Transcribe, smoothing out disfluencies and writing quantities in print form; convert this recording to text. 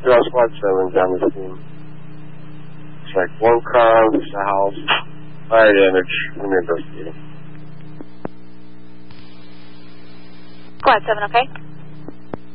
Zero Squad 7's on the scene. It's like one car, there's a house, fire damage, I'm investigating. Squad 7, okay?